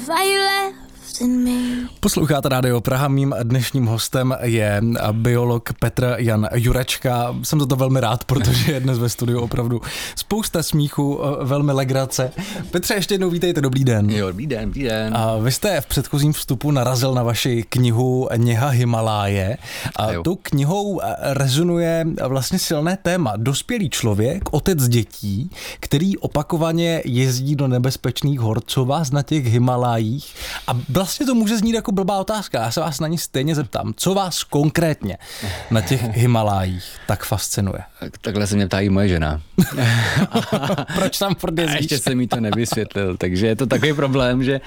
Posloucháte Rádio Praha, mým dnešním hostem je biolog Petr Jan Jurečka. Jsem za to velmi rád, protože je dnes ve studiu opravdu spousta smíchu, velmi legrace. Petře, ještě jednou vítejte, dobrý den. Jo, dobrý den. A vy jste v předchozím vstupu narazil na vaši knihu Něha Himaláje. A tou knihou rezonuje vlastně silné téma. Dospělý člověk, otec dětí, který opakovaně jezdí do nebezpečných hor. Co vás na těch Himalájích? A vlastně to může znít jako blbá otázka. Já se vás na ní stejně zeptám. Co vás konkrétně na těch Himalájích tak fascinuje? Takhle se mě ptá i moje žena. Proč tam furt jezdíš? A ještě jsem jí to nevysvětlil, takže je to takový problém, že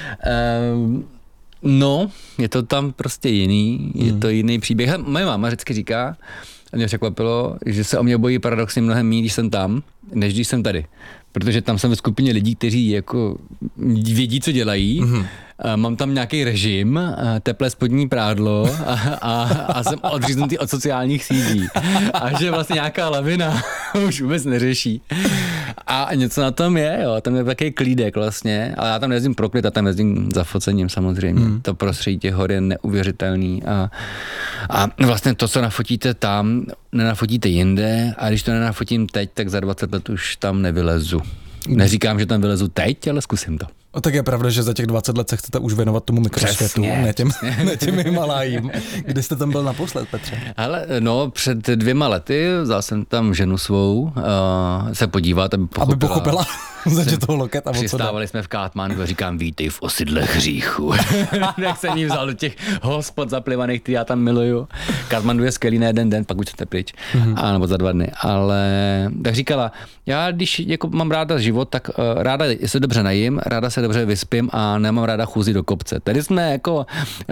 je to tam prostě jiný, je to jiný příběh. Moje máma vždycky říká, a mě překvapilo, že se o mě bojí paradoxně mnohem méně, když jsem tam, než když jsem tady. Protože tam jsem ve skupině lidí, kteří jako vědí, co dělají. Mám tam nějaký režim, teplé spodní prádlo a jsem odříznutý od sociálních sítí. A že vlastně nějaká lavina už vůbec neřeší. A něco na tom je, jo, tam je takový klídek vlastně, ale já tam nejezdím pro klid, a tam jezdím za focením samozřejmě. To prostředí těch hor je neuvěřitelný a vlastně to, co nafotíte tam, nenafotíte jinde, a když to nenafotím teď, tak za 20 let už tam nevylezu. Neříkám, že tam vylezu teď, ale zkusím to. No tak je pravda, že za těch 20 let se chcete už věnovat tomu mikrosvětu, ne těm Himalájím. Kdy jste tam byl naposled, Petře? Ale před 2 lety vzal jsem tam ženu svou se podívat, aby pochopila. Že toho loket a přistávali jsme v Katmandu a říkám, vítej v osidle hříchu. Jak jsem jí vzal do těch hospod zaplivaných, ty já tam miluju. Katmandu je skvělý na jeden den, pak už jste pryč. Nebo za 2 dny. Ale tak říkala, já když jako mám ráda život, tak ráda se dobře najím, ráda se dobře vyspím a nemám ráda chůzi do kopce. Tady jsme jako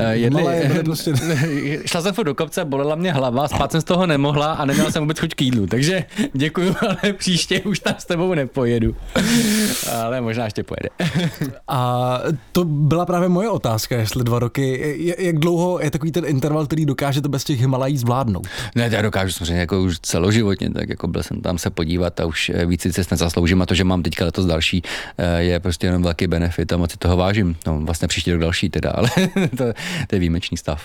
šla jsem do kopce, bolela mě hlava, spát jsem z toho nemohla a neměla jsem vůbec chuť k jídlu. Takže děkuju, ale příště už tam s tebou nepojedu. Ale možná ještě pojede. A to byla právě moje otázka, jestli 2 roky, jak dlouho je takový ten interval, který dokážete bez těch Himalají zvládnout? Ne, já dokážu samozřejmě jako už celoživotně, tak jako byl jsem tam se podívat a už víc cest nezasloužím, a to, že mám teďka letos další, je prostě jenom velký benefit a moc si toho vážím. No vlastně příští rok další teda, ale to je výjimečný stav.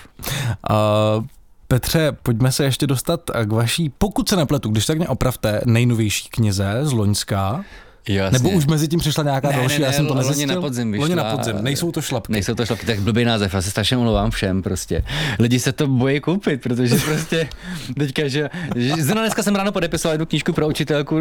Petře, pojďme se ještě dostat k vaší, pokud se nepletu, když tak mě opravte, nejnovější knize z loňska. Jasně. Nebo už mezi tím přišla nějaká další, já jsem to nezjistil. Loni na podzim, nejsou to šlapky. Tak blbý název, já se strašně omlouvám všem prostě. Lidi se to bojí koupit, protože prostě teďka, že zrovna dneska jsem ráno podepisoval jednu knížku pro učitelku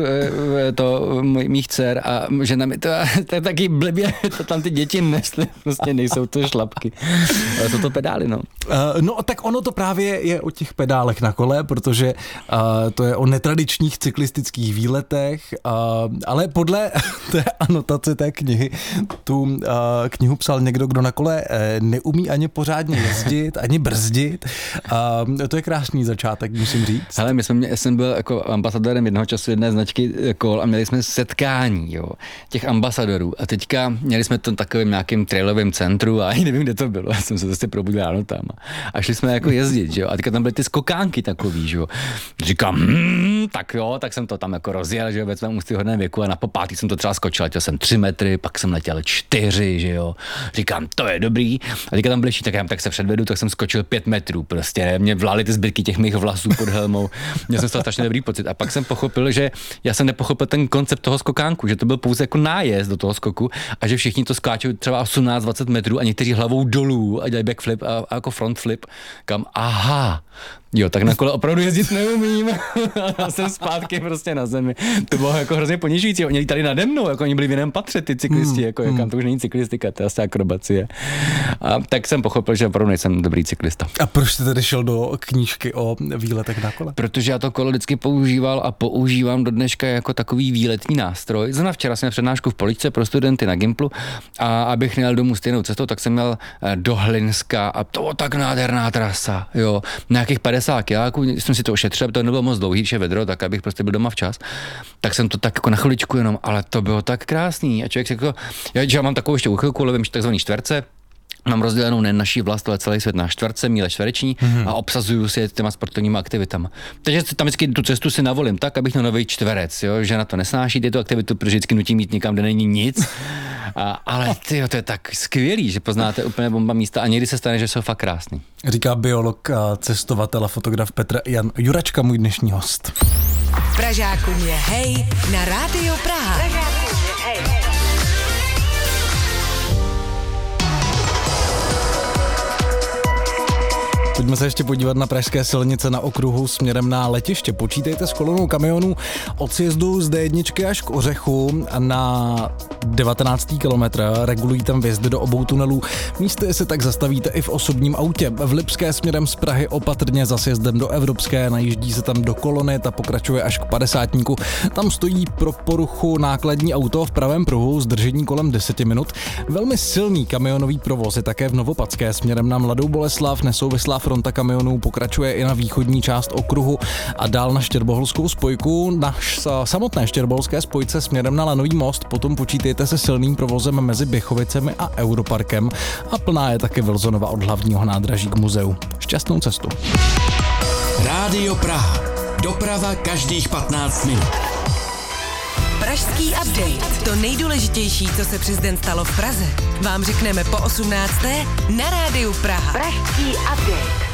mých dcer a žena mi to je taky blbě, to tam ty děti nesly, prostě nejsou to šlapky. Ale jsou to pedály, no. No tak ono to právě je o těch pedálech na kole, protože to je o netradičních cyklistických výletech, ale podle té anotace té knihy, tu knihu psal někdo, kdo na kole neumí ani pořádně jezdit, ani brzdit. To je krásný začátek, musím říct. Ale jsem byl jako ambasadorem jednoho času jedné značky kol a měli jsme setkání, těch ambasadorů. A teďka měli jsme to takovým nějakým trailovým centru a nevím, kde to bylo. Já jsem se zase probudil ráno tam. A šli jsme jako jezdit, že jo. A teďka tam byly ty skokánky takový, že jo. Říkám, tak jsem to tam jako rozjel, že jo, ve svém úctyhodném věku, a na popátý jsem to třeba skočil, letěl jsem 3 metry, pak jsem letěl 4, že jo. Říkám, to je dobrý. A teďka tam blížší, tak se předvedu, tak jsem skočil 5 metrů prostě. Mě vlály ty zbytky těch mých vlasů pod helmou. Měl jsem z toho strašně dobrý pocit. A pak jsem pochopil, že já jsem nepochopil ten koncept toho skokánku, že to byl pouze jako nájezd do toho skoku a že všichni to skáčou třeba 18-20 metrů a někteří hlavou dolů a dělají backflip a jako frontflip. Kam aha. Jo, tak na kole opravdu jezdit neumím. Já jsem zpátky prostě na zemi. To bylo jako hrozně ponižující. Oni tady nade mnou, jako oni byli v jiném patře, ty cyklisti, jako jakam to už není cyklistika, to je asi akrobacie. A tak jsem pochopil, že opravdu nejsem dobrý cyklista. A proč jste tedy šel do knížky o výletech na kole? Protože já to kolo vždycky používal a používám do dneška jako takový výletní nástroj. Zrovna včera jsem měl přednášku v Poličce pro studenty na Gimplu a abych měl domů stejnou cestou, tak jsem měl do Hlinska a to byla tak nádherná trasa, jo, nějakých 50 kiláků, jsem si to ošetřil, to nebylo moc dlouhý, že vedro, tak abych prostě byl doma včas. Tak jsem to tak jako na chviličku jenom, ale to bylo tak krásný. A člověk jako, já mám takovou ještě úchylku, lovím takzvaný čtverce, mám rozdělenou ne naší vlast, ale celý svět na čtverce, míle čtvereční a obsazuju si těma sportovníma aktivitama. Takže tam vždycky tu cestu si navolím tak, abych měl nový čtverec, jo? Že na to nesnáší tyto aktivitu, protože vždycky nutí mít někam, kde není nic. Ale tyjo, to je tak skvělý, že poznáte úplně bomba místa a někdy se stane, že jsou fakt krásný. Říká biolog, cestovatel a fotograf Petr Jan Juračka, můj dnešní host. Pražákům je hej na Rádiu Praha. Pojďme se ještě podívat na pražské silnice na okruhu směrem na letiště. Počítejte s kolonou kamionů od sjezdu z D1 až k Ořechu na 19. kilometr. Regulují tam vjezdy do obou tunelů. Místy se tak zastavíte i v osobním autě. V Lipské směrem z Prahy opatrně za sjezdem do Evropské, najíždí se tam do kolony, ta pokračuje až k 50. Tam stojí pro poruchu nákladní auto v pravém pruhu, zdržení kolem 10 minut. Velmi silný kamionový provoz je také v Novopadské směrem na Mladou Boleslav. Nesouvislá fronta kamionů pokračuje i na východní část okruhu a dál na Štěrboholskou spojku. Na samotné štěrboholské spojce směrem na Lanový most potom počítejte se silným provozem mezi Běchovicemi a Europarkem a plná je taky Wilsonova od hlavního nádraží k muzeu. Šťastnou cestu. Rádio Praha. Doprava každých 15 minut. Pražský update. To nejdůležitější, co se přes den stalo v Praze, vám řekneme po 18. na Rádiu Praha. Pražský update.